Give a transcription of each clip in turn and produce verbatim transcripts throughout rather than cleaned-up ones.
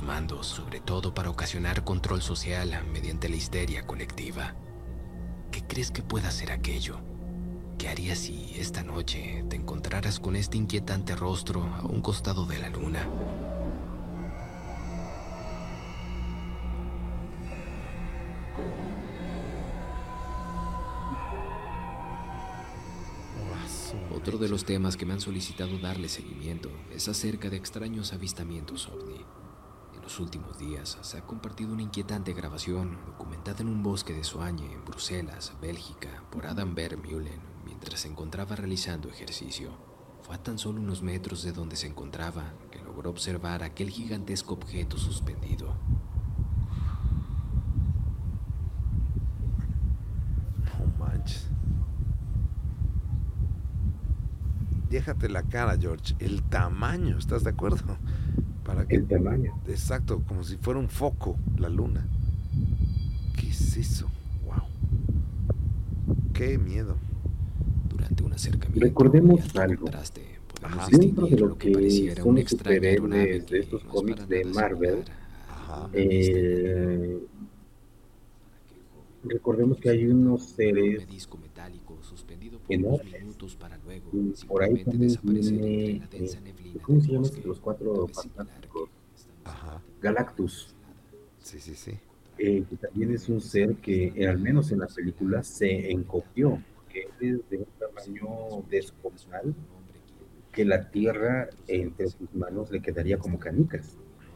los mandos, sobre todo para ocasionar control social mediante la histeria colectiva. ¿Qué crees que pueda ser aquello? ¿Qué harías si esta noche te encontraras con este inquietante rostro a un costado de la luna? Otro de los temas que me han solicitado darle seguimiento es acerca de extraños avistamientos ovni. En los últimos días se ha compartido una inquietante grabación documentada en un bosque de Soagne, en Bruselas, Bélgica, por Adam Vermeulen, mientras se encontraba realizando ejercicio. Fue a tan solo unos metros de donde se encontraba que logró observar aquel gigantesco objeto suspendido. No manches. Déjate la cara, George. El tamaño, ¿estás de acuerdo? Para que... El tamaño. Exacto, como si fuera un foco, la luna. ¿Qué es eso? Wow. Qué miedo. Durante un acercamiento Recordemos y alto algo. contraste, podemos Ajá. Dentro de distinguir lo lo que que pareciera son una los extraña aeronave superhéroes de que estos no es para cómics de nada Marvel, similar a Ajá. alguna vista en la luna. eh, recordemos que hay unos Un enorme seres disco metálico suspendido por unos enormes. minutos para luego Y por ahí simplemente también desaparecer entre viene, la eh, densa neblina ¿cómo del se llama este de bosque, los una cuatro vez similar fantásticos? que estamos Ajá. ante una realidad Galactus, aislada, Sí, sí, sí. eh, que también es un ser que, eh, al menos en la película, se encogió, porque él es de un tamaño descomunal que la Tierra entre sus manos le quedaría como canicas.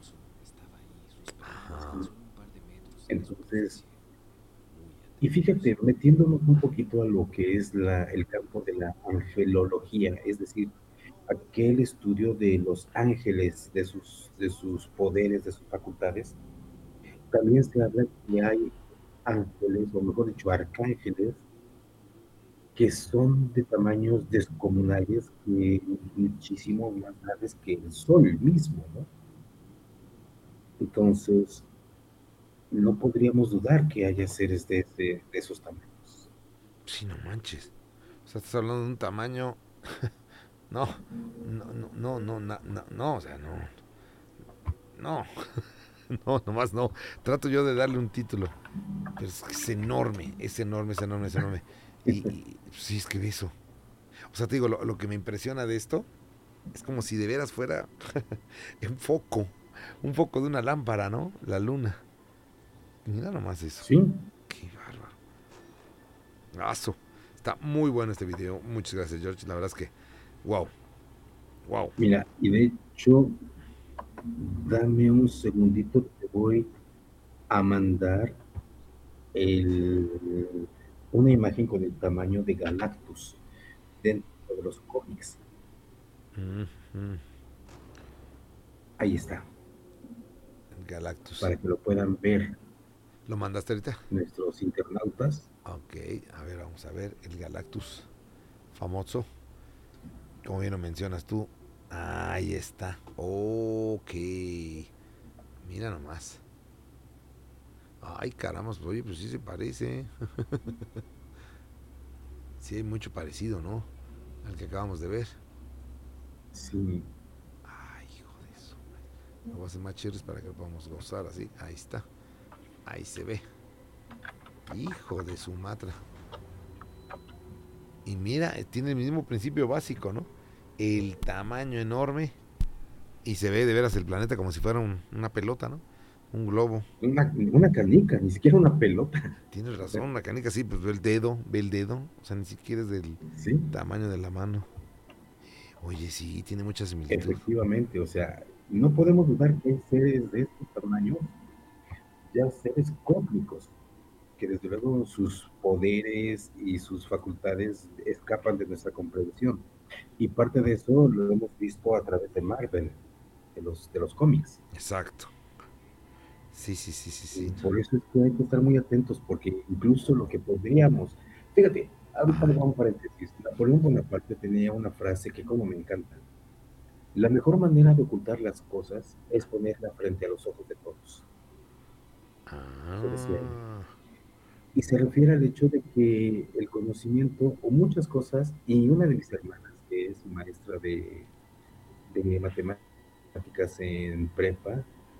Ajá. Entonces, y fíjate, metiéndonos un poquito a lo que es la, el campo de la angelología, es decir, aquel estudio de los ángeles, de sus, de sus poderes, de sus facultades, también se habla que hay ángeles, o mejor dicho, arcángeles, que son de tamaños descomunales, que muchísimo más grandes que el Sol mismo, ¿no? Entonces, no podríamos dudar que haya seres de, de, de esos tamaños. Sí, no manches. O sea, estás hablando de un tamaño. No, no, no, no, no, no, no, no, o sea, no. No, no, nomás no. Trato yo de darle un título. Pero es, es enorme, es enorme, es enorme, es enorme. Y, y sí, es que eso. O sea, te digo, lo, lo que me impresiona de esto es como si de veras fuera en foco. Un foco de una lámpara, ¿no? La luna. Mira nomás eso. Sí, Qué bárbaro. Aso. Está muy bueno este video. Muchas gracias, George. La verdad es que, wow, wow. mira, y de hecho, dame un segundito, te voy a mandar el, una imagen con el tamaño de Galactus dentro de los cómics. Mm, mm. Ahí está, Galactus. para que lo puedan ver ¿Lo mandaste ahorita? nuestros internautas. Ok, a ver, vamos a ver. El Galactus famoso. Como bien lo mencionas tú. Ahí está. Ok. Mira nomás. Ay, caramba, oye, pues sí se parece. Sí hay mucho parecido, ¿no? Al que acabamos de ver. Sí, Ay, hijo de eso. Lo voy a hacer más chéveres para que lo podamos gozar así. Ahí está. Ahí se ve. Hijo de su matra. Y mira, tiene el mismo principio básico, ¿no? El tamaño enorme. Y se ve de veras el planeta como si fuera un- una pelota, ¿no? Un globo. una, una canica, ni siquiera una pelota. Tienes O sea, razón, una canica sí, pues ve el dedo, ve el dedo. O sea, ni siquiera es del sí, tamaño de la mano. Oye, sí, tiene mucha similitud. efectivamente, o sea, no podemos dudar que hay seres de estos tamaños, ya seres cósmicos, que desde luego sus poderes y sus facultades escapan de nuestra comprensión. Y parte de eso lo hemos visto a través de Marvel, de los, de los cómics. Exacto. Sí, sí, sí, sí, Y sí. por eso es que hay que estar muy atentos, porque incluso lo que podríamos, fíjate, ahorita Ajá. le hago un paréntesis. Napoleón Bonaparte tenía una frase que como me encanta. La mejor manera de ocultar las cosas es ponerla frente a los ojos de todos. Eso decía él. Ah. Y se refiere al hecho de que el conocimiento o muchas cosas, y una de mis hermanas, que es maestra de, de matemáticas en prepa,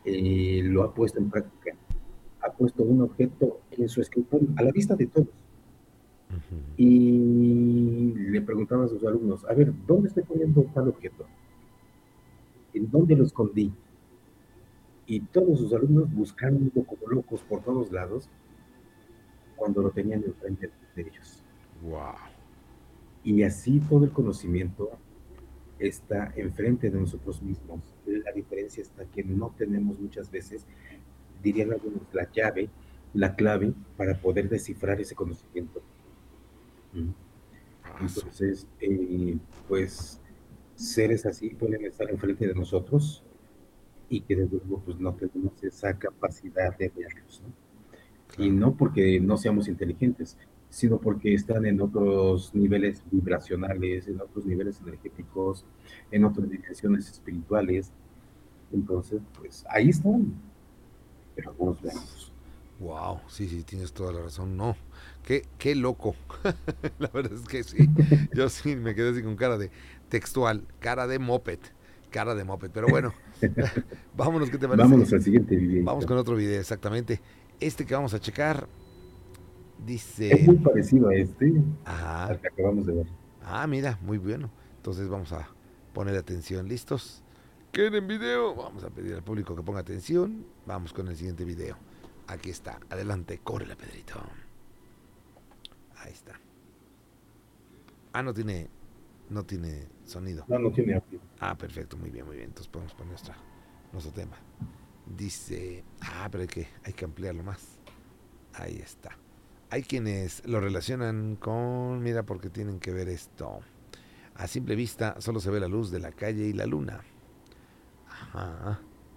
eh, lo ha puesto en práctica, ha puesto un objeto en su escritorio, a la vista de todos, Ujú. y le preguntaba a sus alumnos, a ver, ¿dónde estoy poniendo tal objeto? ¿En dónde lo escondí? Y todos sus alumnos buscando como locos por todos lados cuando lo tenían enfrente de ellos. Wow. Y así todo el conocimiento está enfrente de nosotros mismos. La diferencia está que no tenemos muchas veces, dirían algunos, la llave, la clave para poder descifrar ese conocimiento. ¿Mm? Paso. Entonces, eh, pues seres así pueden estar enfrente de nosotros y que desde luego pues no tenemos esa capacidad de verlos, ¿no? Y Claro. no porque no seamos inteligentes, sino porque están en otros niveles vibracionales, en otros niveles energéticos, en otras dimensiones espirituales. Entonces, pues ahí están, pero no los vemos. Wow, sí, sí, tienes toda la razón. No, qué, qué loco. La verdad es que sí. Yo sí me quedé así con cara de textual, cara de moped, cara de moped. Pero bueno, vámonos, ¿qué te parece? Vámonos al siguiente Vamos videito. con otro video, exactamente. Este que vamos a checar Es dice... muy parecido a este, Ajá. al que acabamos de ver. Ah, mira, muy bueno. Entonces vamos a poner atención. ¿Listos? ¿Quieren video? Vamos a pedir al público que ponga atención. Vamos con el siguiente video. Aquí está. Adelante, córrela, Pedrito. Ahí está. Ah, no tiene, no tiene sonido. No, no tiene audio. Ah, perfecto, muy bien, muy bien. Entonces podemos poner nuestra, nuestro tema. Dice, ah, pero hay que, hay que ampliarlo más. Ahí está. Hay quienes lo relacionan con, mira, porque tienen que ver esto. A simple vista solo se ve la luz de la calle y la luna. Ajá.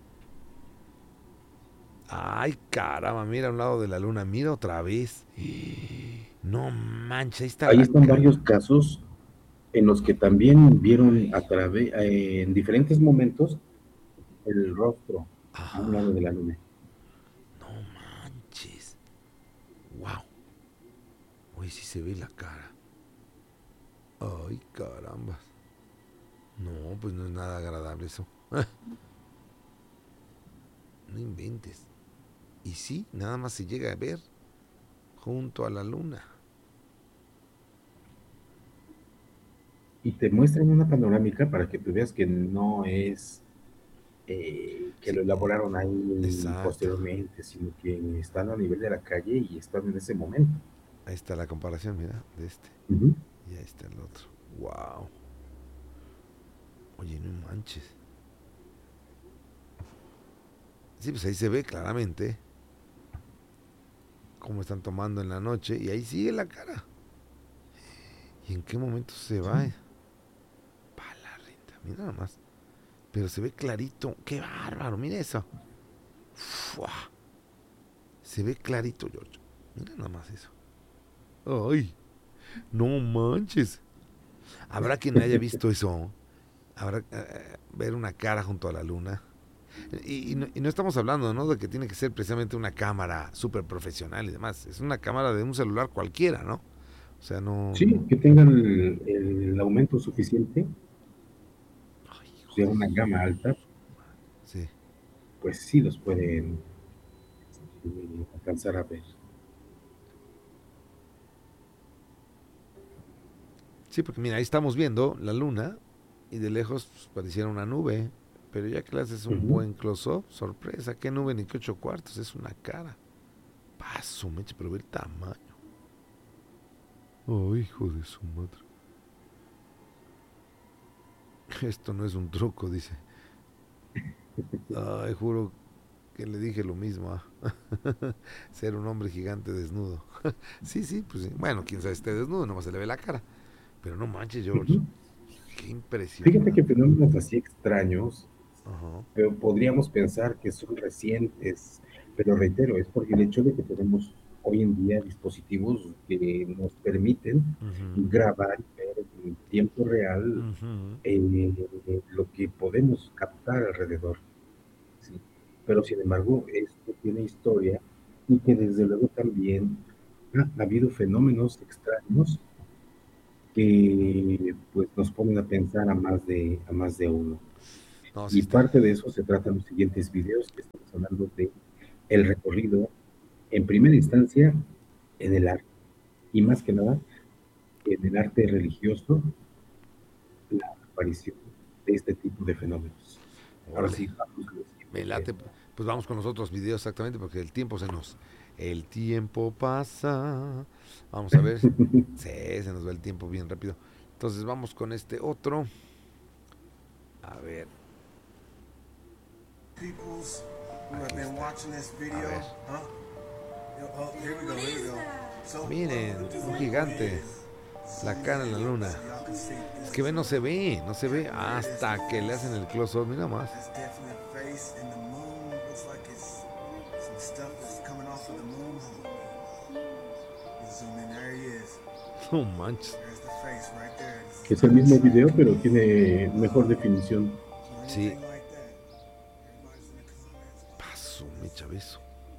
Ay, caramba, mira a un lado de la luna, mira otra vez. No manches, ahí está Ahí la están varios cara. casos en los que también vieron a través, eh, en diferentes momentos, el rostro a un lado Ajá, de la luna. no manches. Wow. Uy, sí se ve la cara. Ay, caramba. No, pues no es nada agradable eso. No inventes. Y sí, nada más se llega a ver junto a la luna. Y te muestran una panorámica para que tú veas que no es eh, que Sí, lo eh, elaboraron ahí exacto. posteriormente, sino que están a nivel de la calle y están en ese momento. Ahí está la comparación, mira, de este. Ujú. Y ahí está el otro. Wow. Oye, no manches. Sí, pues ahí se ve claramente cómo están tomando en la noche y ahí sigue la cara. ¿Y en qué momento se Sí. va? Pa' la renta, mira nada más. Pero se ve clarito. ¡Qué bárbaro! Mira eso. ¡Fua! Se ve clarito, George. Mira nada más eso. ¡Ay! ¡No manches! Habrá quien haya visto eso. Habrá eh, ver una cara junto a la luna. Y, y, no, y no estamos hablando, ¿no? De que tiene que ser precisamente una cámara súper profesional y demás. Es una cámara de un celular cualquiera, ¿no? O sea, no, Sí, no. que tengan el, el aumento suficiente, Ay, hijo sea de una su. gama alta, Sí. pues sí los pueden eh, alcanzar a ver. Sí, porque mira, ahí estamos viendo la luna y de lejos pues, pareciera una nube. Pero ya que le haces un Ujú. buen close-up, sorpresa, qué nube ni qué ocho cuartos, es una cara. Paso, meche, pero ve el tamaño. Ay, hijo de su madre. Esto no es un truco, dice. Ay, juro que le dije lo mismo. ¿Ah? Ser un hombre gigante desnudo. Sí, sí, pues sí. Bueno, quién sabe esté desnudo, nomás se le ve la cara. Pero no manches, George. Ujú. Qué Fíjate que impresionante. fenómenos así extraños, Ajá. pero podríamos pensar que son recientes, pero reitero, es por el hecho de que tenemos hoy en día dispositivos que nos permiten Ujú, grabar y ver en tiempo real ujú. eh, lo que podemos captar alrededor, ¿sí? Pero sin embargo, esto tiene historia y que desde luego también ha habido fenómenos extraños que pues nos ponen a pensar a más de, a más de uno. No, sí Y está. parte de eso se tratan los siguientes videos que estamos hablando de el recorrido, en primera instancia, en el arte, y más que nada, en el arte religioso, la aparición de este tipo de fenómenos. Ahora Órale, sí, vamos a los me siguientes videos. late. Pues vamos con los otros videos exactamente porque el tiempo se nos... El tiempo pasa. Vamos a ver. Sí, se nos va el tiempo bien rápido. Entonces vamos con este otro. A ver, Peoples who have aquí been está. watching this A video, ver. huh? Yo- Oh, here we go, here we go. So, Miren, uh, un gigante. La cara en la luna. so y'all can see Es this. que ve, no se ve, no se ve hasta que le hacen el close-up, mira más. That's definitely a face, and the moon looks like it's some stuff that's coming off of the moon. You zoom in, there he is. No manches. There's the face right there. This Es el mismo video, pero tiene mejor definición. or Sí. anything like that. Everybody's in the comments. Paso, me chavezo.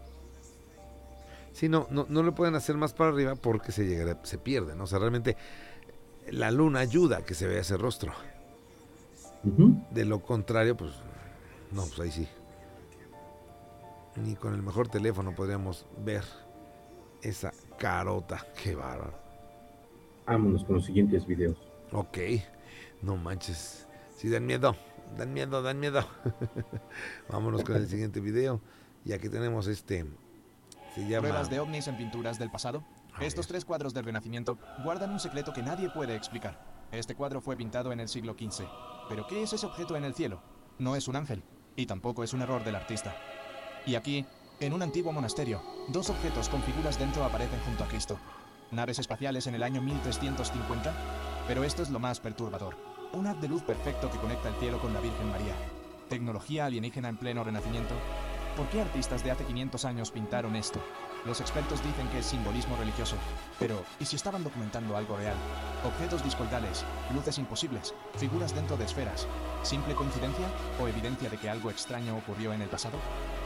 Sí, no, no, no le pueden hacer más para arriba porque se llegará, se pierde, ¿no? O sea, realmente la luna ayuda a que se vea ese rostro. Ujú. De lo contrario, pues, no, pues ahí sí. Ni con el mejor teléfono podríamos ver esa carota. Qué bárbaro. Vámonos con los siguientes videos. Ok, no manches. Sí, dan miedo, dan miedo, dan miedo. Vámonos con el siguiente video. Y aquí tenemos este. Se llama. ¿Pruebas de ovnis en pinturas del pasado? A Estos ver. tres cuadros del Renacimiento guardan un secreto que nadie puede explicar. Este cuadro fue pintado en el siglo quince. ¿Pero qué es ese objeto en el cielo? No es un ángel, y tampoco es un error del artista. Y aquí, en un antiguo monasterio, dos objetos con figuras dentro aparecen junto a Cristo. Naves espaciales en el año mil trescientos cincuenta, pero esto es lo más perturbador. Un haz de luz perfecto que conecta el cielo con la Virgen María. Tecnología alienígena en pleno Renacimiento. ¿Por qué artistas de hace quinientos años pintaron esto? Los expertos dicen que es simbolismo religioso. Pero, ¿y si estaban documentando algo real? Objetos discoidales, luces imposibles, figuras dentro de esferas. ¿Simple coincidencia o evidencia de que algo extraño ocurrió en el pasado?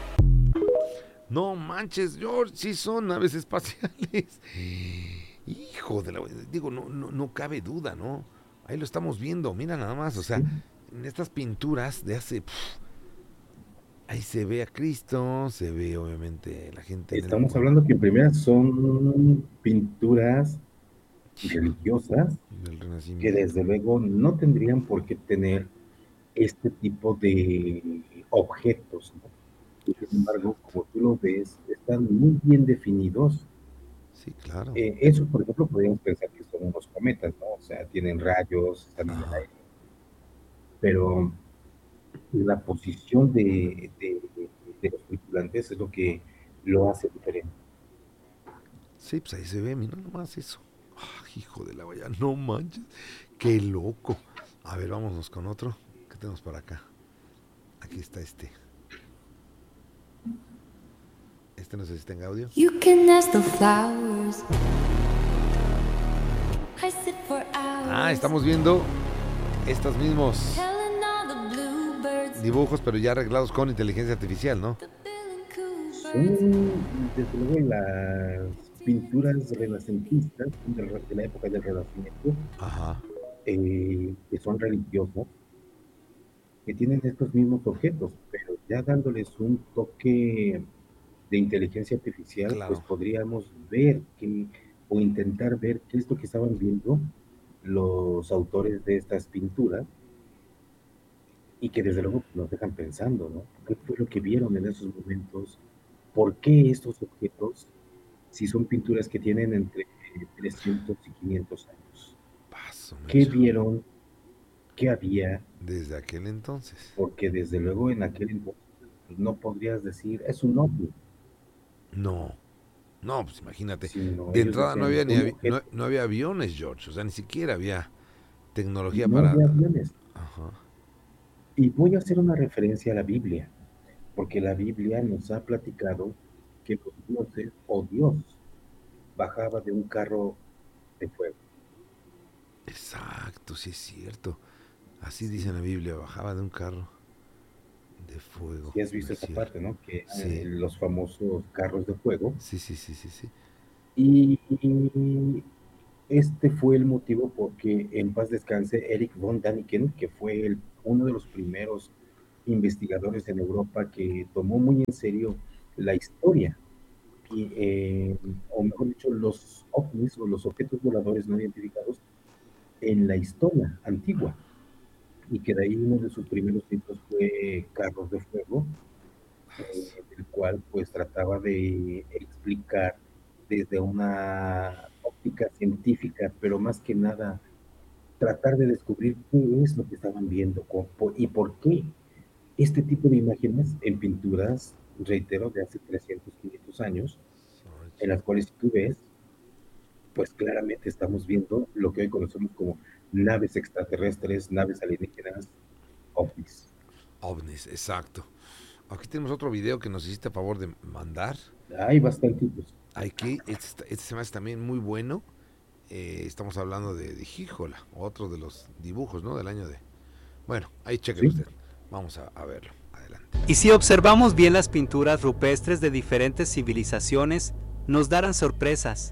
No manches, George, sí son naves espaciales. Hijo de la... Digo, no, no, no cabe duda, ¿no? Ahí lo estamos viendo, mira nada más, o sea, Sí. en estas pinturas de hace... pf, ahí se ve a Cristo, se ve obviamente la gente... en el- Estamos hablando que en primera son pinturas religiosas del que Renacimiento. desde luego no tendrían por qué tener este tipo de objetos, ¿no? Y sin embargo, como tú lo ves, están muy bien definidos. Sí, claro. Eh, esos, por ejemplo, podríamos pensar que son unos cometas, ¿no? O sea, tienen rayos, están en el Ajá. aire. Pero la posición de, de- de- de los tripulantes es lo que lo hace diferente. Sí, pues ahí se ve, mira nomás eso. Ah, hijo de la valla, no manches. Qué loco. A ver, vámonos con otro. ¿Qué tenemos para acá? Aquí está este. Este no sé si tenga audio. You can ask the flowers. I sit for hours. Ah, estamos viendo estos mismos Telling all the bluebirds. dibujos, pero ya arreglados con inteligencia artificial, ¿no? The Bill and Coo Son, birds. desde luego, las pinturas renacentistas de, la de la época del Renacimiento, Ajá. eh, que son religiosas, que tienen estos mismos objetos, pero ya dándoles un toque de inteligencia artificial, Claro. pues podríamos ver que, o intentar ver qué es lo que estaban viendo los autores de estas pinturas y que desde luego pues, nos dejan pensando, ¿no? ¿Qué fue lo que vieron en esos momentos? ¿Por qué estos objetos, si son pinturas que tienen entre trescientos y quinientos años? Paso, ¿Qué mecha. vieron? ¿Qué había? Desde aquel entonces. Porque desde luego en aquel entonces pues, no podrías decir, es un ovni, No. No, pues imagínate. sino De ellos entrada no decían, había ni un avi- no, objeto. no había aviones, George. O sea, ni siquiera había tecnología No para. había aviones. Ajá. Y voy a hacer una referencia a la Biblia, porque la Biblia nos ha platicado que los dioses o Dios bajaba de un carro de fuego. Exacto, sí es cierto. Así dice en la Biblia, bajaba de un carro de fuego. Si has visto ¿no es esa cierto? parte, ¿no? Que Sí. eh, los famosos carros de fuego. Sí, sí, sí, sí, sí. Y este fue el motivo por que en paz descanse Eric von Daniken, que fue el- uno de los primeros investigadores en Europa que tomó muy en serio la historia, y, eh, o mejor dicho, los ovnis o los objetos voladores no identificados en la historia antigua, y que de ahí uno de sus primeros libros fue Carros de Fuego, eh, el cual pues trataba de explicar desde una óptica científica, pero más que nada tratar de descubrir qué es lo que estaban viendo cómo- y por qué este tipo de imágenes en pinturas, reitero, de hace trescientos, quinientos años, en las cuales si tú ves, pues claramente estamos viendo lo que hoy conocemos como naves extraterrestres, naves alienígenas, ovnis. OVNIs, exacto. Aquí tenemos otro video que nos hiciste a favor de mandar. Hay bastantitos. Aquí, este, este se me hace también muy bueno. Eh, estamos hablando de, de Híjola, otro de los dibujos, ¿no? Del año de... Bueno, ahí chequenlo Sí. usted. Vamos a, a verlo. Adelante. Y si observamos bien las pinturas rupestres de diferentes civilizaciones, nos darán sorpresas.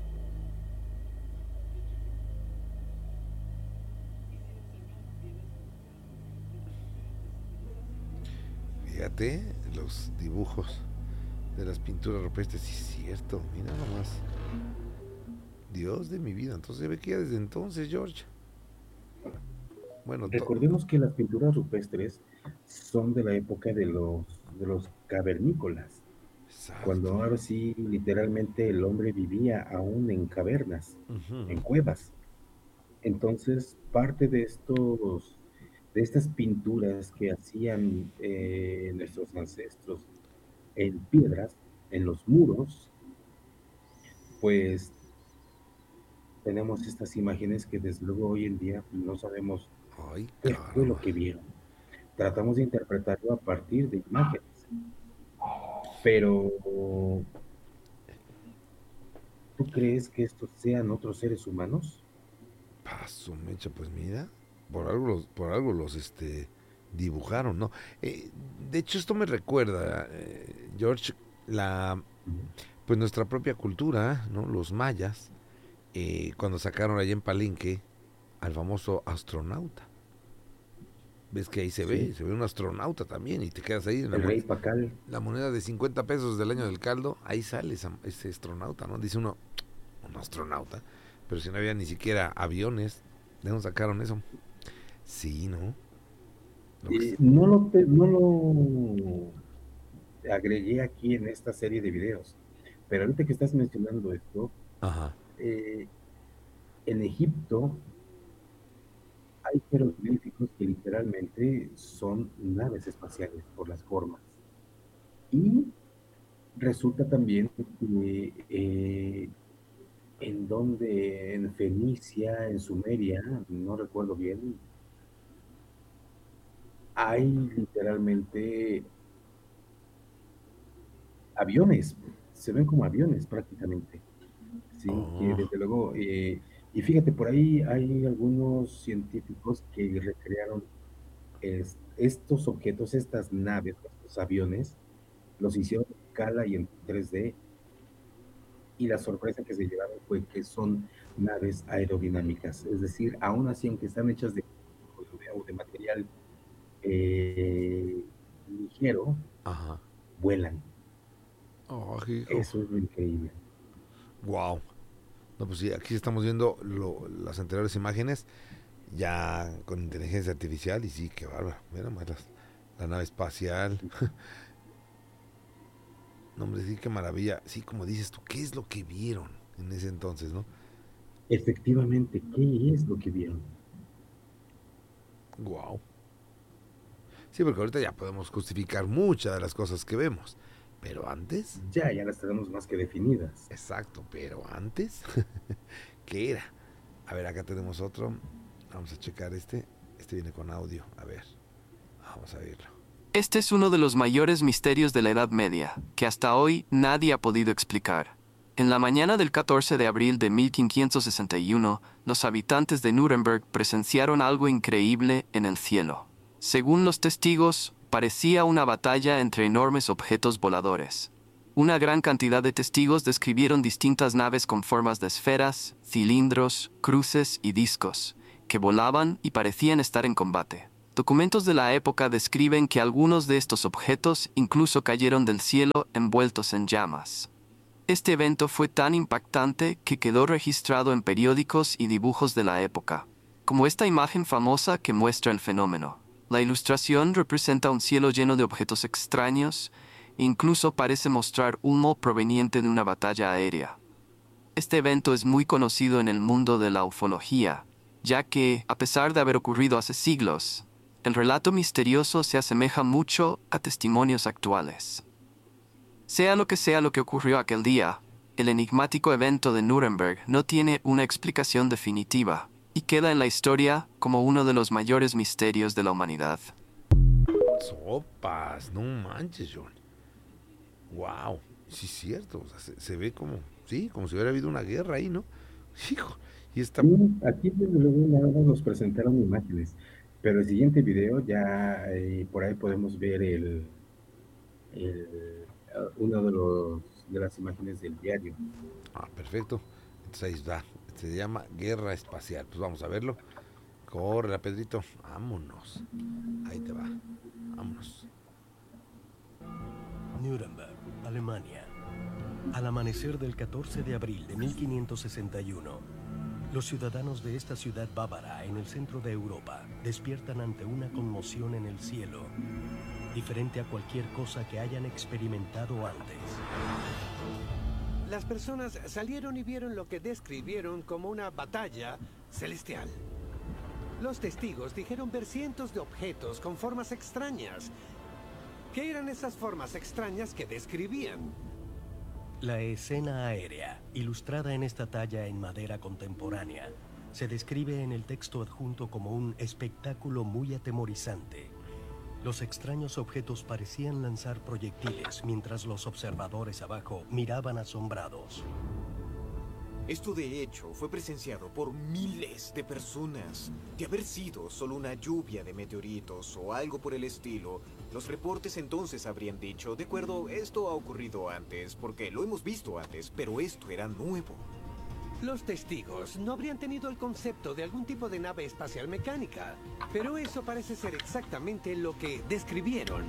Fíjate los dibujos de las pinturas rupestres. Sí, es cierto. Mira nomás. Dios de mi vida. Entonces se ve que ya desde entonces, George. Bueno, to- Recordemos que las pinturas rupestres son de la época de los, de los cavernícolas, cuando exacto. ahora sí literalmente el hombre vivía aún en cavernas, en Ujú. cuevas. Entonces, parte de estos, de estas pinturas que hacían eh, nuestros ancestros en piedras, en los muros, pues tenemos estas imágenes que desde luego hoy en día no sabemos Ay, qué fue lo caramba. que vieron. Tratamos de interpretarlo a partir de imágenes, pero ¿tú crees que estos sean otros seres humanos? Paso, mecha, pues mira. Por algo los, por algo los este, dibujaron, ¿no? Eh, de hecho, esto me recuerda, eh, George, la, pues nuestra propia cultura, ¿no? Los mayas, eh, cuando sacaron allá en Palenque al famoso astronauta. Ves que ahí se ve, Sí, se ve un astronauta también y te quedas ahí en la el rey moneda, Pacal. la moneda de cincuenta pesos del año del caldo, ahí sale esa- ese astronauta, ¿no? Dice uno, un astronauta, pero si no había ni siquiera aviones, ¿de dónde sacaron eso? Sí, ¿no? Lo que Eh, es- no lo, te- no lo agregué aquí en esta serie de videos, pero ahorita que estás mencionando esto, Ajá. eh, en Egipto hay jeroglíficos que literalmente son naves espaciales por las formas. Y resulta también que eh, en donde, en Fenicia, en Sumeria, no recuerdo bien, hay literalmente aviones, se ven como aviones prácticamente, sí, que Oh, desde luego, eh, y fíjate, por ahí hay algunos científicos que recrearon es- estos objetos, estas naves, estos aviones, los hicieron en escala y en tres D, y la sorpresa que se llevaron fue que son naves aerodinámicas, es decir, aún así, aunque están hechas de, o de material eh, ligero, ajá. vuelan. Oh, hijo. Eso es lo increíble. Wow. No, pues sí, aquí estamos viendo lo- las anteriores imágenes ya con inteligencia artificial y sí, qué bárbaro. Mira más las- la nave espacial. No, hombre, sí, qué maravilla. Sí, como dices tú, ¿qué es lo que vieron en ese entonces, no? Efectivamente, ¿qué es lo que vieron? Wow. Sí, porque ahorita ya podemos justificar muchas de las cosas que vemos. Pero antes, Ya, ya las tenemos más que definidas. exacto, pero antes, ¿qué era? A ver, acá tenemos otro. Vamos a checar este. Este viene con audio. A ver, vamos a verlo. Este es uno de los mayores misterios de la Edad Media, que hasta hoy nadie ha podido explicar. En la mañana del catorce de abril de mil quinientos sesenta y uno, los habitantes de Nuremberg presenciaron algo increíble en el cielo. Según los testigos, parecía una batalla entre enormes objetos voladores. Una gran cantidad de testigos describieron distintas naves con formas de esferas, cilindros, cruces y discos, que volaban y parecían estar en combate. Documentos de la época describen que algunos de estos objetos incluso cayeron del cielo envueltos en llamas. Este evento fue tan impactante que quedó registrado en periódicos y dibujos de la época, como esta imagen famosa que muestra el fenómeno. La ilustración representa un cielo lleno de objetos extraños e incluso parece mostrar humo proveniente de una batalla aérea. Este evento es muy conocido en el mundo de la ufología, ya que, a pesar de haber ocurrido hace siglos, el relato misterioso se asemeja mucho a testimonios actuales. Sea lo que sea lo que ocurrió aquel día, el enigmático evento de Nuremberg no tiene una explicación definitiva y queda en la historia como uno de los mayores misterios de la humanidad. Sopas, no manches, John. Wow, sí es cierto, o sea, se, se ve como, sí, como si hubiera habido una guerra ahí, ¿no? Hijo, y esta... Sí, aquí desde luego nada más nos presentaron imágenes, pero el siguiente video ya eh, por ahí podemos ver el, el, uh, uno de los de las imágenes del diario. Ah, perfecto. Entonces ahí está. Se llama Guerra Espacial. Pues vamos a verlo. Corre, Pedrito. Vámonos. Ahí te va. Vámonos. Nuremberg, Alemania. Al amanecer del catorce de abril de mil quinientos sesenta y uno, los ciudadanos de esta ciudad bávara en el centro de Europa despiertan ante una conmoción en el cielo, diferente a cualquier cosa que hayan experimentado antes. Las personas salieron y vieron lo que describieron como una batalla celestial. Los testigos dijeron ver cientos de objetos con formas extrañas. ¿Qué eran esas formas extrañas que describían? La escena aérea, ilustrada en esta talla en madera contemporánea, se describe en el texto adjunto como un espectáculo muy atemorizante. Los extraños objetos parecían lanzar proyectiles mientras los observadores abajo miraban asombrados. Esto de hecho fue presenciado por miles de personas. De haber sido solo una lluvia de meteoritos o algo por el estilo, los reportes entonces habrían dicho, de acuerdo, esto ha ocurrido antes, porque lo hemos visto antes, pero esto era nuevo. Los testigos no habrían tenido el concepto de algún tipo de nave espacial mecánica, pero eso parece ser exactamente lo que describieron.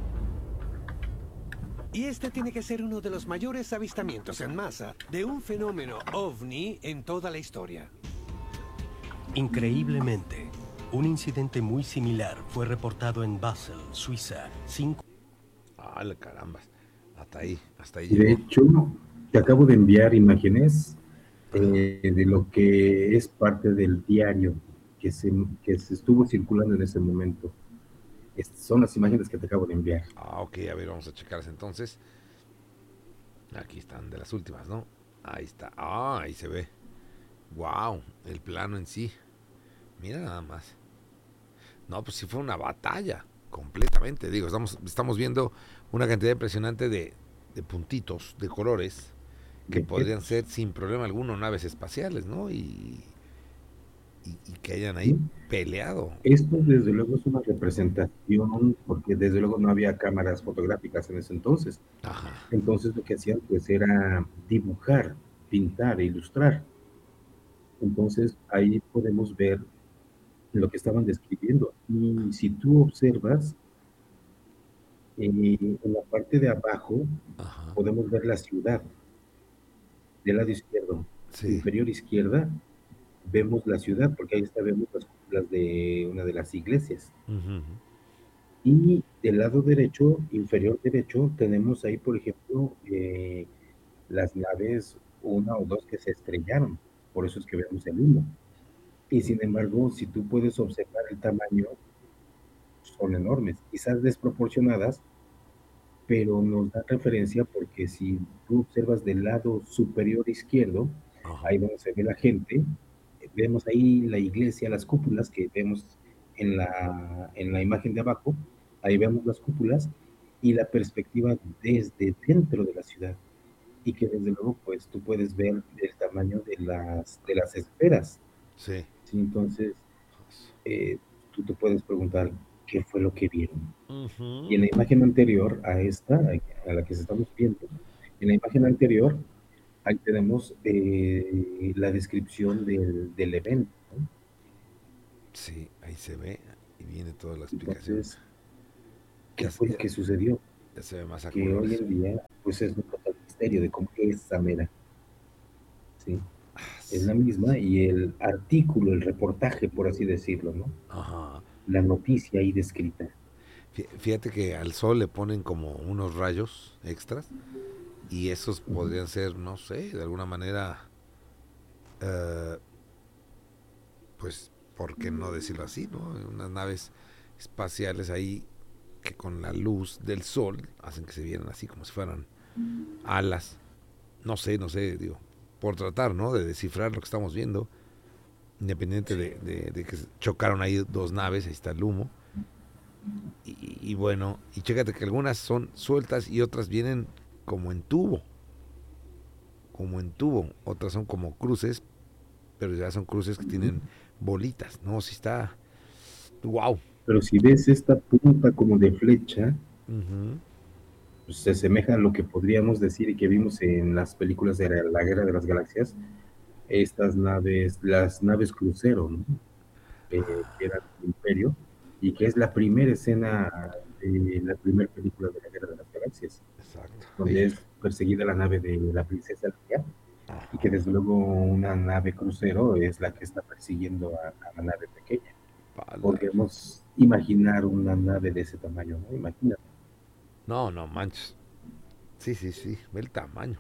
Y este tiene que ser uno de los mayores avistamientos en masa de un fenómeno ovni en toda la historia. Increíblemente, un incidente muy similar fue reportado en Basel, Suiza, cinco... Ah, la caramba. Hasta ahí, hasta ahí De llegó. hecho, te acabo de enviar imágenes eh, de lo que es parte del diario que se, que se estuvo circulando en ese momento. Estas son las imágenes que te acabo de enviar. Ah, ok, a ver, vamos a checarlas entonces. Aquí están, de las últimas, ¿no? Ahí está. Ah, ahí se ve. Wow, el plano en sí. Mira nada más. No, pues sí fue una batalla, completamente. Digo, estamos, estamos viendo una cantidad impresionante de, de puntitos, de colores, que De podrían objetos. ser sin problema alguno naves espaciales, ¿no? Y, y, y que hayan ahí Sí. peleado. Esto desde luego es una representación, porque desde luego no había cámaras fotográficas en ese entonces. Ajá. Entonces lo que hacían pues era dibujar, pintar, e ilustrar. Entonces ahí podemos ver lo que estaban describiendo. Y si tú observas, eh, en la parte de abajo Ajá. podemos ver la ciudad. Del lado izquierdo, Sí. inferior izquierda, vemos la ciudad, porque ahí está, vemos las cúpulas de una de las iglesias. Ujú. Y del lado derecho, inferior derecho, tenemos ahí, por ejemplo, eh, las naves, una o dos que se estrellaron. Por eso es que vemos el humo. Y sin embargo, si tú puedes observar el tamaño, son enormes, quizás desproporcionadas, pero nos da referencia porque si tú observas del lado superior izquierdo, Ajá. ahí donde se ve la gente, vemos ahí la iglesia, las cúpulas que vemos en la, en la imagen de abajo, ahí vemos las cúpulas y la perspectiva desde dentro de la ciudad. Y que desde luego, pues tú puedes ver el tamaño de las, de las esferas. Sí. ¿Sí? Entonces, eh, tú te puedes preguntar qué fue lo que vieron. Ujú. Y en la imagen anterior a esta, a la que estamos viendo, en la imagen anterior, ahí tenemos eh, la descripción del, del evento, ¿no? Sí, ahí se ve. Y viene toda la explicación. Entonces, ¿qué Ya, fue lo ya- que sucedió? ya se ve más a Que hoy colores. en día, pues es un total misterio de cómo es Samera, ¿sí? Ah, Es sí. la misma y el artículo, el reportaje, por así decirlo, ¿no? Ajá. La noticia ahí descrita. Fí- Fíjate que al sol le ponen como unos rayos extras y esos podrían ser, no sé, de alguna manera, eh, pues, ¿por qué no decirlo así, no? Unas naves espaciales ahí que con la luz del sol hacen que se vieran así como si fueran alas. No sé, no sé, digo, por tratar, ¿no? De descifrar lo que estamos viendo, independiente de, de- de que chocaron ahí dos naves, ahí está el humo. Y, y bueno, y chécate que algunas son sueltas y otras vienen como en tubo, como en tubo. Otras son como cruces, pero ya son cruces que tienen bolitas, ¿no? Si está, wow. Pero si ves esta punta como de flecha, Ujú. pues se asemeja a lo que podríamos decir y que vimos en las películas de la, la Guerra de las Galaxias, estas naves, las naves crucero, ¿no? Eh, que eran del Imperio, y que es la primera escena de la primera película de la Guerra de las Galaxias, Exacto. donde Ahí. es perseguida la nave de la princesa Leia, y que Ajá. desde luego una nave crucero es la que está persiguiendo a, a la nave pequeña. Pala. Podemos imaginar una nave de ese tamaño, ¿no? Imagínate. No, no manches. Sí, sí, sí, ve el tamaño.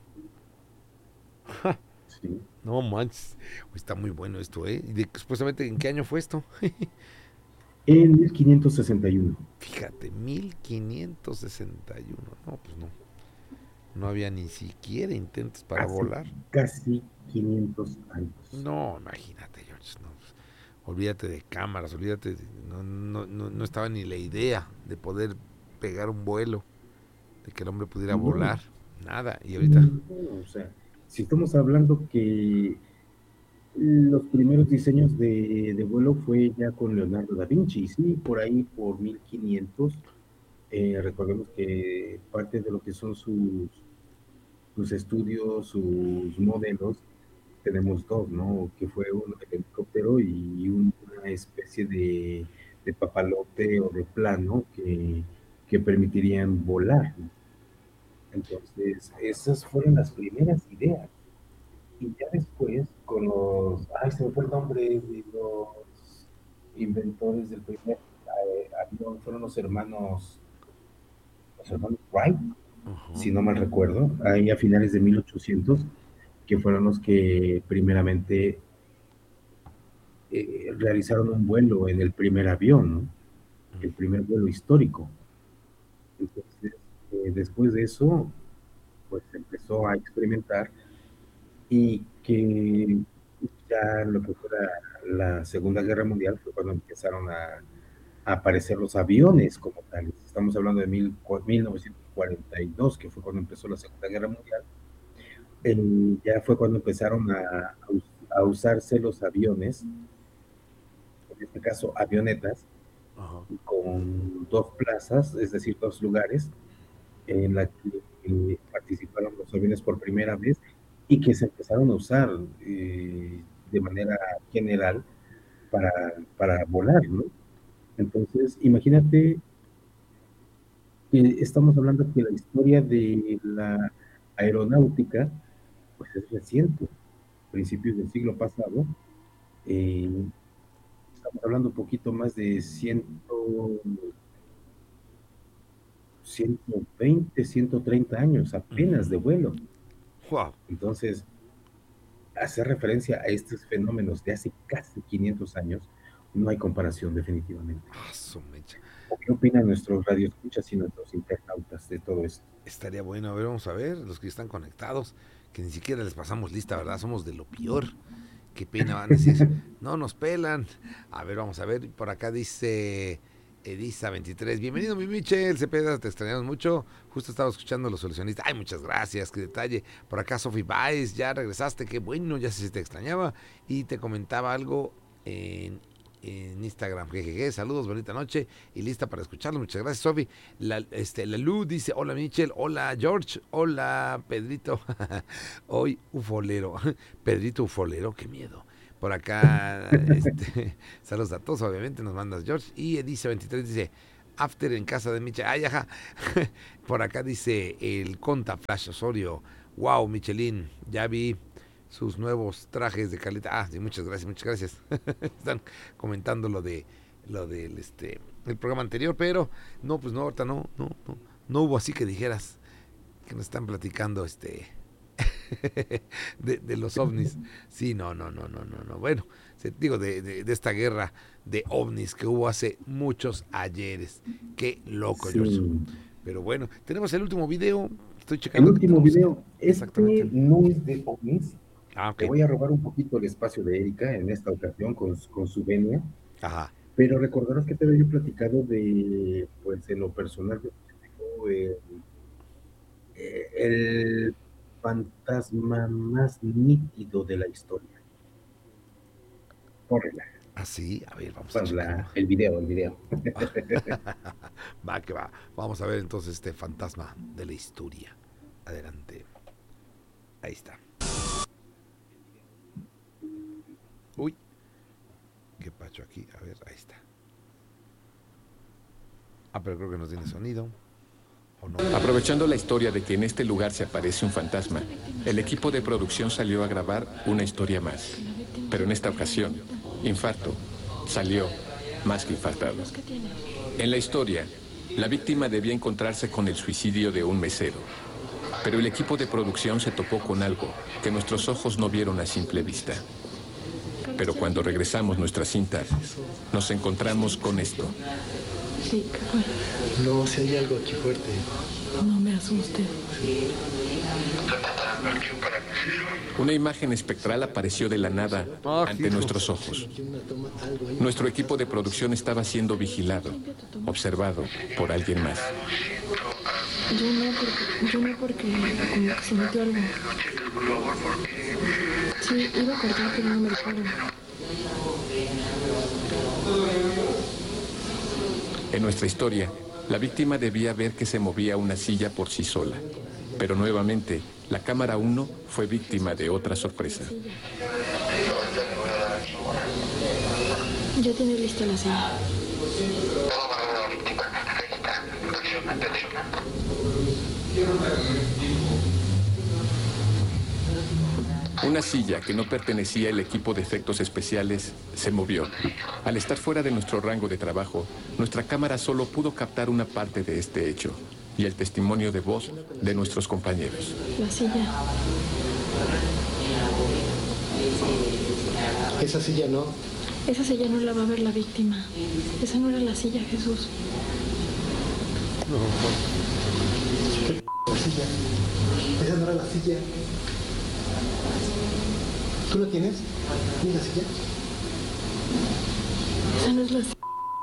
Sí. No manches. Está muy bueno esto, ¿eh? ¿Y de, supuestamente en qué año fue esto? En mil quinientos sesenta y uno. Fíjate, mil quinientos sesenta y uno. No, pues no. No había ni siquiera intentos para Hace volar. casi quinientos años. No, imagínate, George. No, pues, olvídate de cámaras, olvídate. De, no, no, no, no estaba ni la idea de poder pegar un vuelo, de que el hombre pudiera No, volar. Nada. Y ahorita. no, o sea, si estamos hablando que los primeros diseños de, de vuelo fue ya con Leonardo da Vinci, sí, por ahí por mil quinientos. Eh, recordemos que parte de lo que son sus, sus estudios, sus modelos, tenemos dos, ¿no? Que fue uno de helicóptero y una especie de, de papalote o de plano que, que permitirían volar, ¿no? Entonces, esas fueron las primeras ideas. Y ya después, con los, ay, se me fue el nombre de los inventores del primer eh, avión, fueron los hermanos, los hermanos Wright, Ajá. si no mal recuerdo, ahí a finales de mil ochocientos, que fueron los que primeramente eh, realizaron un vuelo en el primer avión, ¿no? El primer vuelo histórico. Entonces, eh, después de eso, pues se empezó a experimentar y que ya lo que fue la, la Segunda Guerra Mundial fue cuando empezaron a, a aparecer los aviones como tales. Estamos hablando de mil, mil novecientos cuarenta y dos, que fue cuando empezó la Segunda Guerra Mundial. El, ya fue cuando empezaron a, a usarse los aviones, en este caso avionetas, Ajá. con dos plazas, es decir, dos lugares, en la que eh, participaron los aviones por primera vez y que se empezaron a usar eh, de manera general para, para volar, ¿no? Entonces, imagínate que estamos hablando que la historia de la aeronáutica, pues es reciente, principios del siglo pasado. Eh, estamos hablando un poquito más de cien, ciento veinte, ciento treinta años apenas de vuelo. Wow. Entonces, hacer referencia a estos fenómenos de hace casi quinientos años, no hay comparación definitivamente. Ah, su mecha. ¿O qué opinan nuestros radioescuchas y nuestros internautas de todo esto? Estaría bueno, a ver, vamos a ver, los que están conectados, que ni siquiera les pasamos lista, ¿verdad? Somos de lo peor. Qué pena van a decir, no nos pelan. A ver, vamos a ver, por acá dice Edisa veintitrés, bienvenido mi Michel Cepeda, te extrañamos mucho, justo estaba escuchando Los Solucionistas, ay, muchas gracias, qué detalle. Por acá Sofi Baez, ya regresaste, qué bueno, ya sé si te extrañaba, y te comentaba algo en, en Instagram, jejeje, saludos, bonita noche, y lista para escucharlo, muchas gracias Sofi. La, este, la Lu dice, hola Michel, hola George, hola Pedrito, hoy ufolero, Pedrito ufolero, qué miedo. Por acá, este, saludos a todos, obviamente, nos mandas George. Y Edice veintitrés dice, after en casa de Micha. Ay, ajá. Por acá dice el Conta Flash Osorio. Wow, Michelin, ya vi sus nuevos trajes de calidad. Ah, sí, muchas gracias, muchas gracias. Están comentando lo de lo del este el programa anterior, pero no, pues no, ahorita no, no, no, no hubo así que dijeras que nos están platicando este de, de los ovnis. Sí, no, no, no, no, no, no. Bueno, se, digo, de, de, de esta guerra de ovnis que hubo hace muchos ayeres. Qué loco, Sí. George. Pero bueno, tenemos el último video. Estoy checando. El que último tenemos- video, este Exactamente. no es de ovnis. Ah, ok. Te voy a robar un poquito el espacio de Erika en esta ocasión con, con su venia. Ajá. Pero recordarás que te había yo platicado de, pues en lo personal, yo tengo el, eh, el fantasma más nítido de la historia. Córrela. Ah, sí, a ver, vamos a Pues la- checarlo. el video, el video. Va que va. Vamos a ver entonces este fantasma de la historia. Adelante. Ahí está. Uy. Qué pacho aquí. A ver, ahí está. Ah, pero creo que no tiene sonido. ¿O no? Aprovechando la historia de que en este lugar se aparece un fantasma, el equipo de producción salió a grabar una historia más. Pero en esta ocasión, Infarto salió más que infartado. En la historia, la víctima debía encontrarse con el suicidio de un mesero. Pero el equipo de producción se topó con algo que nuestros ojos no vieron a simple vista. Pero cuando regresamos nuestra cinta, nos encontramos con esto. Sí, ¿qué fue? No, si hay algo aquí fuerte. No me asuste. Una imagen espectral apareció de la nada ante nuestros ojos. Nuestro equipo de producción estaba siendo vigilado, observado por alguien más. Yo no, porque, yo no porque como que se metió algo. Sí, iba a cortar, pero no me dejaron. En nuestra historia, la víctima debía ver que se movía una silla por sí sola. Pero nuevamente, la cámara uno fue víctima de otra sorpresa. Ya tiene lista la silla. Una silla que no pertenecía al equipo de efectos especiales se movió. Al estar fuera de nuestro rango de trabajo, nuestra cámara solo pudo captar una parte de este hecho y el testimonio de voz de nuestros compañeros. La silla. Esa silla no. Esa silla no la va a ver la víctima. Esa no era la silla, Jesús. La silla. Esa no era la silla. ¿Tú la tienes? ¿Tienes la silla? Esa no es la silla.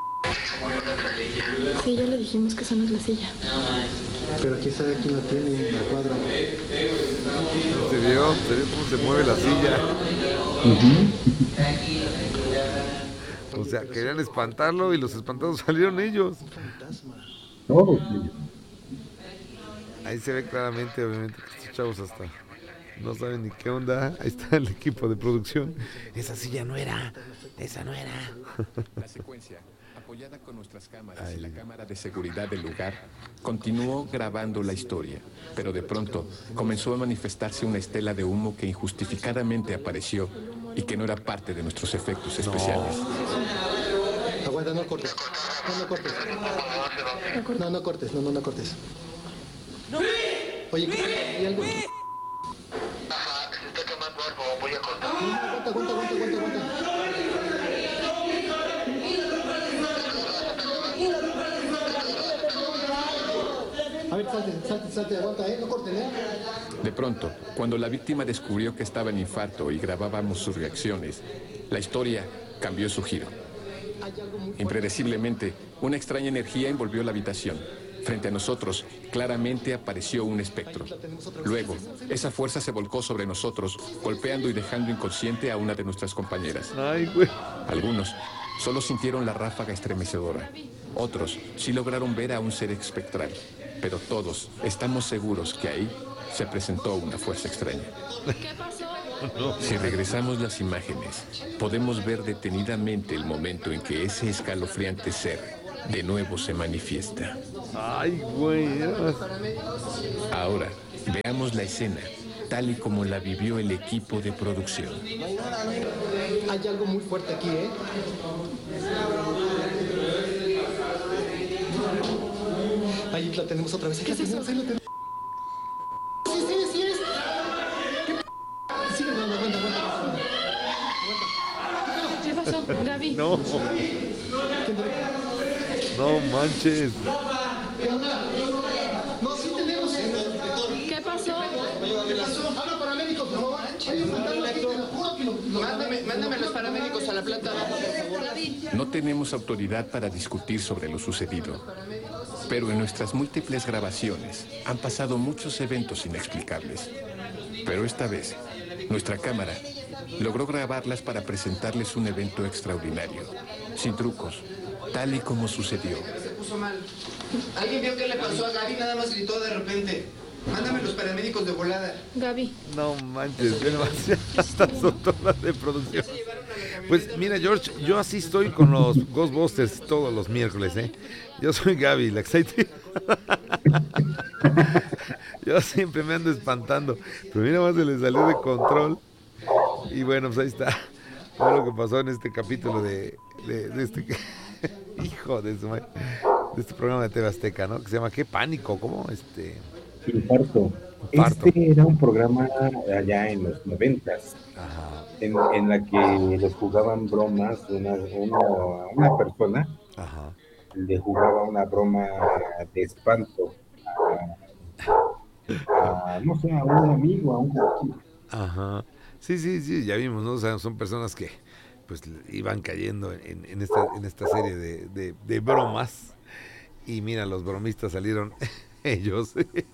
Sí, ya le dijimos que esa no es la silla. Pero quién sabe quién la tiene, la cuadra. ¿Se vio? ¿Se vio cómo se mueve la silla? O sea, querían espantarlo y los espantados salieron ellos. Todos ellos. Ahí se ve claramente, obviamente, que estos chavos hasta no saben ni qué onda. Ahí está el equipo de producción. Esa silla no era, esa no era. La secuencia, apoyada con nuestras cámaras y la cámara de seguridad del lugar, continuó grabando la historia, pero de pronto comenzó a manifestarse una estela de humo que injustificadamente apareció y que no era parte de nuestros efectos especiales. Aguanta, no cortes. No, no cortes. No, no cortes, no, no, no cortes. Oye, ¿qué? ¿Hay algo? No, aguanta, aguanta, aguanta, aguanta, aguanta. A ver, salte, salte, salte, aguanta, eh, no corten, eh. De pronto, cuando la víctima descubrió que estaba en infarto y grabábamos sus reacciones, la historia cambió su giro. Impredeciblemente, una extraña energía envolvió la habitación. Frente a nosotros, claramente apareció un espectro. Luego, esa fuerza se volcó sobre nosotros, golpeando y dejando inconsciente a una de nuestras compañeras. Ay, güey. Algunos solo sintieron la ráfaga estremecedora. Otros sí lograron ver a un ser espectral. pero todos estamos seguros que ahí se presentó una fuerza extraña. ¿Qué pasó? Si regresamos las imágenes, podemos ver detenidamente el momento en que ese escalofriante ser de nuevo se manifiesta. Ay, güey. Ahora, veamos la escena, tal y como la vivió el equipo de producción. No hay nada, no hay nada. Hay algo muy fuerte aquí, ¿eh? Ahí la tenemos otra vez. ¿Qué es eso? Ahí la tenemos. Sí, sí, sí es. ¿Qué p... Sigue, aguanta, aguanta, aguanta. ¿Qué pasó, Gaby? No. No manches. No, sí tenemos. ¿Qué pasó? Habla paramédicos, por favor. Mándame, mándame a los paramédicos a la planta baja, por favor. No tenemos autoridad para discutir sobre lo sucedido, pero en nuestras múltiples grabaciones han pasado muchos eventos inexplicables. Pero esta vez, nuestra cámara logró grabarlas para presentarles un evento extraordinario, sin trucos, tal y como sucedió. Se puso mal. ¿Alguien vio qué le pasó a Gaby? Nada más gritó de repente. Mándame los paramédicos de volada. Gaby. No manches, demasiadas autoras de producción. Pues mira, George, yo así estoy con los Ghostbusters todos los miércoles, ¿eh? Yo soy Gaby, la excited. Yo siempre me ando espantando. Pero mira más, se le salió de control. Y bueno, pues ahí está todo lo que pasó en este capítulo de, de, de este hijo de su madre, de este programa de T V Azteca, ¿no? Que se llama ¿Qué pánico? ¿Cómo? Este Infarto. Infarto. Este era un programa allá en los noventas, en, en la que les jugaban bromas, una, una, una persona Ajá. le jugaba una broma de espanto a, a, no sé, a un amigo, a un conocido. Ajá. Sí, sí, sí, ya vimos, ¿no? O sea, son personas que pues iban cayendo en, en esta, en esta serie de, de, de bromas. Y mira, los bromistas salieron ellos.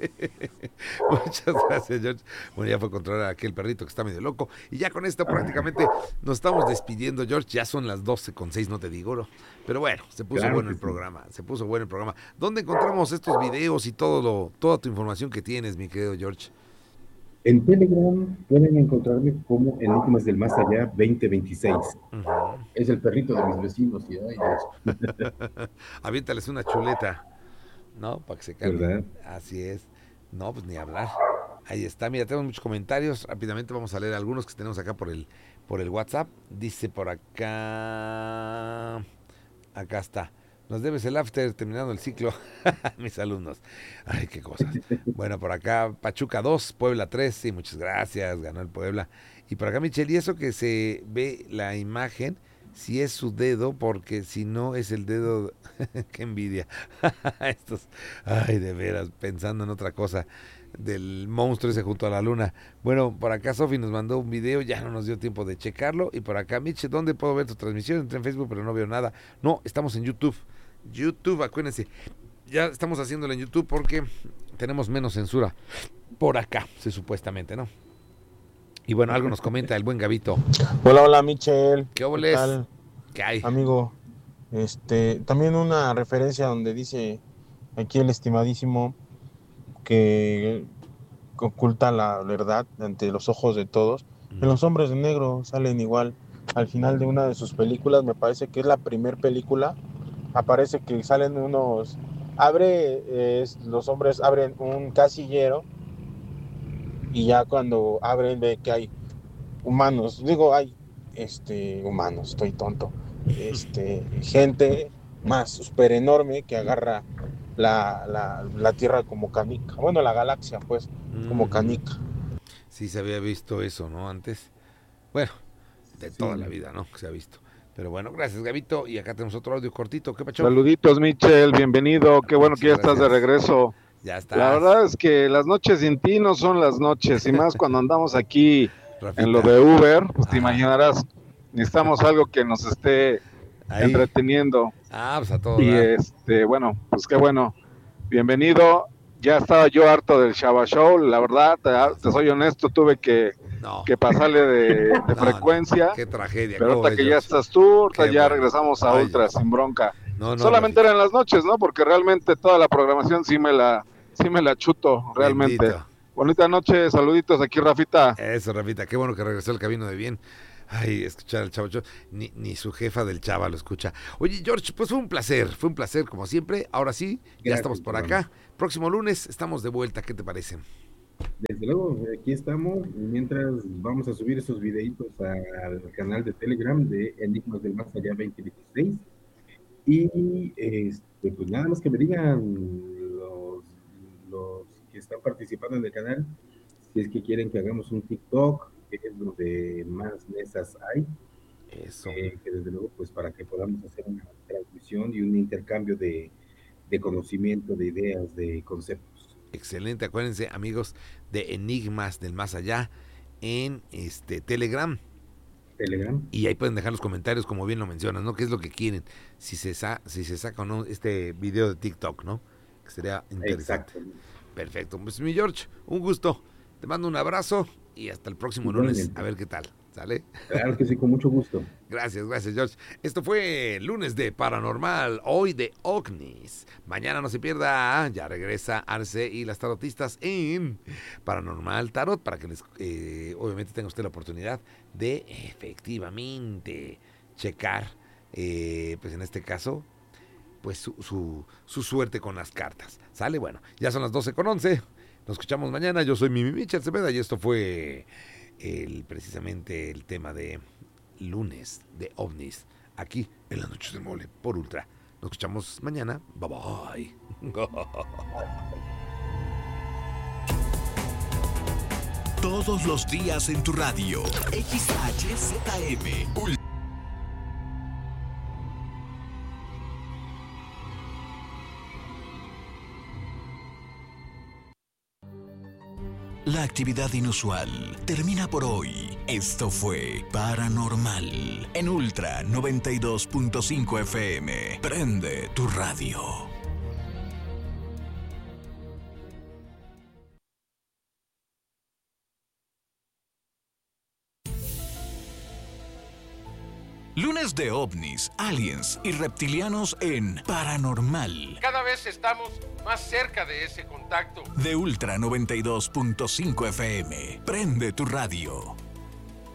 Muchas gracias, George. Bueno, ya fue a controlar a aquel perrito que está medio loco. Y ya con esto prácticamente nos estamos despidiendo, George. Ya son las doce con seis, no te digo, ¿no? Pero bueno, se puso Claro bueno que el sí. programa. Se puso bueno el programa. ¿Dónde encontramos estos videos y todo lo, toda tu información que tienes, mi querido George? En Telegram pueden encontrarme como Enigmas del Más Allá veinte veintiséis. Uh-huh. Es el perrito de mis vecinos. Y, ay, Dios. Aviéntales una chuleta, ¿no? Para que se calmen. ¿Verdad? Así es. No, pues ni hablar. Ahí está. Mira, tenemos muchos comentarios. Rápidamente vamos a leer algunos que tenemos acá por el, por el WhatsApp. Dice por acá... Acá está. Nos debes el after terminando el ciclo. Mis alumnos. Ay, qué cosas. Bueno, por acá Pachuca dos, Puebla tres. Sí, muchas gracias. Ganó el Puebla. Y por acá Michelle, y eso que se ve la imagen, si es su dedo, porque si no es el dedo... Qué envidia. Estos, ay, de veras, pensando en otra cosa del monstruo ese junto a la luna. Bueno, por acá Sofi nos mandó un video, ya no nos dio tiempo de checarlo. Y por acá, Mitch, ¿dónde puedo ver tu transmisión? Entré en Facebook, pero no veo nada. No, estamos en YouTube. YouTube, acuérdense. Ya estamos haciéndolo en YouTube porque tenemos menos censura por acá, sí, supuestamente, ¿no? Y bueno, algo nos comenta el buen Gabito. Hola, hola, Michel. ¿Qué óboles? ¿Qué tal, ¿Qué hay? amigo? Este, también una referencia donde dice aquí el estimadísimo que oculta la verdad ante los ojos de todos. Mm. En Los Hombres de Negro salen igual. Al final de una de sus películas, me parece que es la primer película, aparece que salen unos... Abre, eh, los hombres abren un casillero y ya cuando abren ve que hay humanos, digo, hay este, humanos, estoy tonto, este, gente más súper enorme que agarra la, la, la Tierra como canica, bueno, la galaxia pues, como canica. Sí, se había visto eso, ¿no? Antes, bueno, de Sí. toda la vida, ¿no? Que se ha visto. Pero bueno, gracias, Gabito. Y acá tenemos otro audio cortito. ¿Qué pacho? Saluditos, Michel, bienvenido. Qué bueno que ya estás de regreso. Ya está. La verdad es que las noches sin ti no son las noches, y más cuando andamos aquí Rafita. en lo de Uber, pues te imaginarás, necesitamos algo que nos esté Ahí. entreteniendo. Ah, pues a todo Y dar. este, bueno, pues qué bueno. Bienvenido. Ya estaba yo harto del Shaba Show, la verdad, te, te soy honesto, tuve que, No. que pasarle de, de No, frecuencia. no, qué tragedia. Pero ¿cómo ahorita ves, que ya George? estás tú, ahorita Qué ya bueno. regresamos a Ay, Ultra sin bronca. No, no, Solamente era en las noches, ¿no? Porque realmente toda la programación sí me la sí me la chuto, realmente. Bendito. Bonita noche, saluditos aquí, Rafita. Eso, Rafita, qué bueno que regresó el camino de bien. Ay, escuchar al Chavo, ni, ni su jefa del Chava lo escucha. Oye, George, pues fue un placer, fue un placer como siempre. Ahora sí, ya Gracias, estamos por hermano. acá. Próximo lunes estamos de vuelta, ¿qué te parece? Desde luego, aquí estamos, mientras vamos a subir esos videitos al canal de Telegram de Enigmas del Más Allá veinte veintiséis. Y este, pues nada más que me digan los, los que están participando en el canal, si es que quieren que hagamos un TikTok, que es donde más mesas hay. Eso. Eh, que desde luego, pues para que podamos hacer una transmisión y un intercambio de, de conocimiento, de ideas, de conceptos. Excelente, acuérdense, amigos de Enigmas del Más Allá en este Telegram. Telegram. Y ahí pueden dejar los comentarios, como bien lo mencionas, ¿no? ¿Qué es lo que quieren? Si se, sa si se saca o no este video de TikTok, ¿no? Que sería interesante. Exacto. Perfecto. Pues mi George, un gusto. Te mando un abrazo y hasta el próximo lunes. Igualmente. A ver qué tal. ¿Sale? Claro que sí, con mucho gusto. Gracias, gracias, George. Esto fue lunes de Paranormal, hoy de OVNIs. Mañana no se pierda, ya regresa Arce y las tarotistas en Paranormal Tarot, para que les, eh, obviamente tenga usted la oportunidad de efectivamente checar, eh, pues en este caso, pues su, su, su suerte con las cartas. ¿Sale? Bueno, ya son las doce con once. Nos escuchamos mañana. Yo soy Mimi Michel Cepeda y esto fue... El, precisamente el tema de lunes de OVNIs aquí en las noches del mole por Ultra. Nos escuchamos mañana. Bye bye. Todos los días en tu radio. X H Z M. Ultra. La actividad inusual termina por hoy. Esto fue Paranormal en Ultra noventa y dos punto cinco F M. Prende tu radio. Lunes de ovnis, aliens y reptilianos en Paranormal. Cada vez estamos más cerca de ese contacto. De Ultra noventa y dos punto cinco F M. Prende tu radio.